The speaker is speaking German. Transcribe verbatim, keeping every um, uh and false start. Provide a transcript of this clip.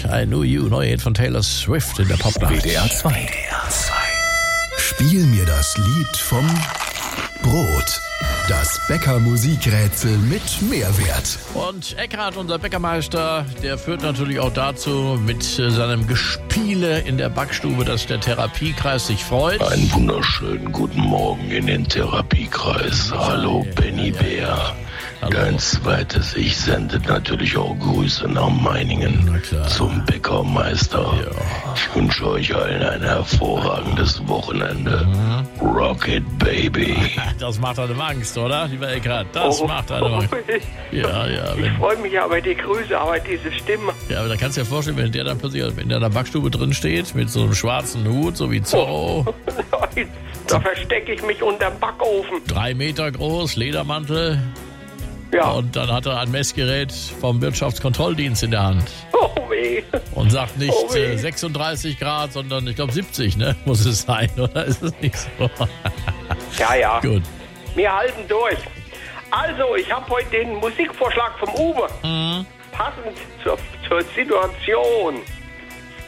I Knew You, neue Hit von Taylor Swift in der Popnacht. W D R zwei. Spiel mir das Lied vom Brot. Das Bäcker-Musikrätsel mit Mehrwert. Und Eckhard, unser Bäckermeister, der führt natürlich auch dazu mit seinem Gespiele in der Backstube, dass der Therapiekreis sich freut. Einen wunderschönen guten Morgen in den Therapiekreis. Hallo Benny Bär. Hallo. Dein zweites Ich sendet natürlich auch Grüße nach Meiningen zum Bäckermeister. Ja. Ich wünsche euch allen ein hervorragendes Wochenende. Mhm. Rocket Baby. Das macht einem Angst, oder, lieber Eckhard? Das oh, macht einem Angst. Ja, ja. Ich freue mich aber die Grüße, aber diese Stimme. Ja, aber da kannst du dir vorstellen, wenn der dann plötzlich in deiner Backstube drin steht, mit so einem schwarzen Hut, so wie Zorro. Oh. Da verstecke ich mich unterm Backofen. Drei Meter groß, Ledermantel. Ja. Und dann hat er ein Messgerät vom Wirtschaftskontrolldienst in der Hand. Oh weh. Und sagt nicht Oh weh. äh, sechsunddreißig Grad, sondern ich glaube siebzig, ne? Muss es sein, oder ist es nicht so? Ja, ja. Gut. Wir halten durch. Also, ich habe heute den Musikvorschlag vom Uwe. Mhm. Passend zur, zur Situation.